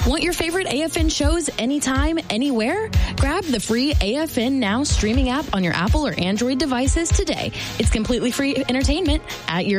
Want your favorite AFN shows anytime, anywhere? Grab the free AFN Now streaming app on your Apple or Android devices today. It's completely free entertainment at your